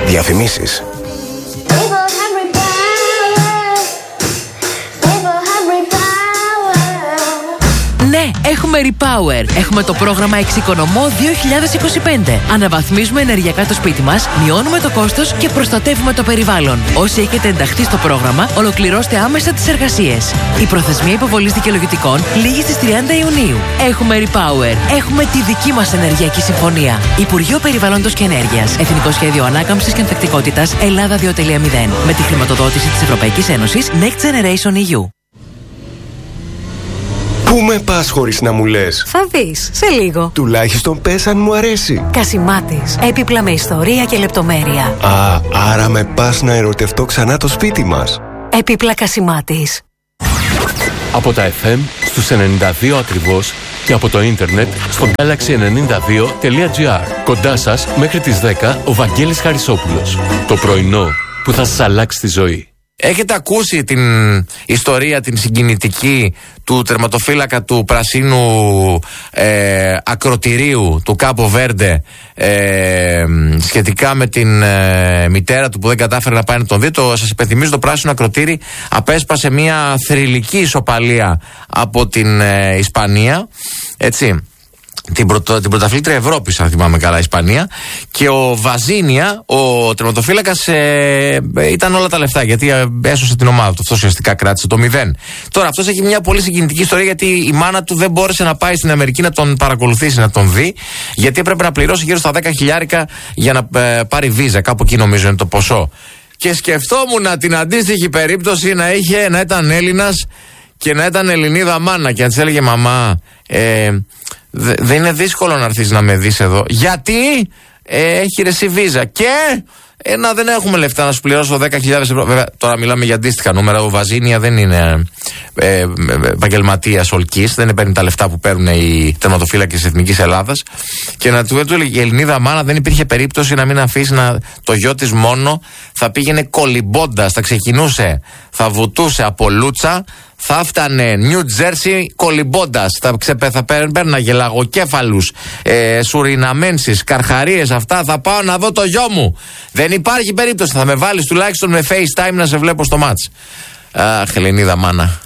Διαφημίσεις. Ναι, έχουμε Repower. Έχουμε το πρόγραμμα Εξοικονομώ 2025. Αναβαθμίζουμε ενεργειακά το σπίτι μας, μειώνουμε το κόστος και προστατεύουμε το περιβάλλον. Όσοι έχετε ενταχθεί στο πρόγραμμα, ολοκληρώστε άμεσα τις εργασίες. Η προθεσμία υποβολής δικαιολογητικών λήγει στις 30 Ιουνίου. Έχουμε Repower. Έχουμε τη δική μας ενεργειακή συμφωνία. Υπουργείο Περιβάλλοντος και Ενέργειας. Εθνικό Σχέδιο Ανάκαμψης και Ανθεκτικότητας Ελλάδα 2.0. Με τη χρηματοδότηση της Ευρωπαϊκής Ένωσης Next Generation EU. Πού με πας χωρίς να μου λες? Θα δεις, σε λίγο. Τουλάχιστον πες αν μου αρέσει. Κασιμάτης. Έπιπλα με ιστορία και λεπτομέρεια. Α, άρα με πας να ερωτευτώ ξανά το σπίτι μας. Έπιπλα Κασιμάτης. Από τα FM στους 92 ακριβώς και από το ίντερνετ στο galaxy92.gr. Κοντά σας μέχρι τις 10 ο Βαγγέλης Χαρισόπουλος. Το πρωινό που θα σας αλλάξει τη ζωή. Έχετε ακούσει την ιστορία, την συγκινητική του τερματοφύλακα του πρασίνου ακροτηρίου του Κάπο Βέρντε σχετικά με την μητέρα του που δεν κατάφερε να πάει να τον δει? Σας υπενθυμίζω, το πράσινο ακροτήρι απέσπασε μια θρυλική ισοπαλία από την Ισπανία, έτσι, την πρωταθλήτρια Ευρώπης, αν θυμάμαι καλά, Ισπανία, και ο Βαζίνια, ο τερματοφύλακας, ήταν όλα τα λεφτά, γιατί έσωσε την ομάδα του. Αυτό ουσιαστικά κράτησε το 0. Τώρα αυτός έχει μια πολύ συγκινητική ιστορία, γιατί η μάνα του δεν μπόρεσε να πάει στην Αμερική να τον παρακολουθήσει, να τον δει, γιατί έπρεπε να πληρώσει γύρω στα 10.000 για να πάρει βίζα, κάπου εκεί νομίζω είναι το ποσό. Και σκεφτόμουν την αντίστοιχη περίπτωση να ήταν Έλληνας και να ήταν Ελληνίδα μάνα και να της έλεγε: μαμά, δεν είναι δύσκολο να έρθεις να με δεις εδώ, γιατί έχει ρεσί βίζα και να δεν έχουμε λεφτά να σου πληρώσω 10.000 ευρώ. Βέβαια τώρα μιλάμε για αντίστοιχα νούμερα. Ο Βαζίνια δεν είναι επαγγελματίας ολκής, δεν παίρνει τα λεφτά που παίρνουν οι τερματοφύλακες της Εθνικής Ελλάδας. Και να του έλεγε η Ελληνίδα μάνα: δεν υπήρχε περίπτωση να μην αφήσει το γιο της μόνο. Θα πήγαινε κολυμπώντας, θα ξεκινούσε, θα βουτούσε από Λούτσα, θα έφτανε Νιου Τζέρσι κολυμπώντας, θα παίρναγε λαγοκέφαλους, Σουριναμένσεις, Καρχαρίες, αυτά. Θα πάω να δω το γιο μου. Δεν υπάρχει περίπτωση. Θα με βάλεις τουλάχιστον με FaceTime να σε βλέπω στο μάτς. Αχ, Ελληνίδα μάνα.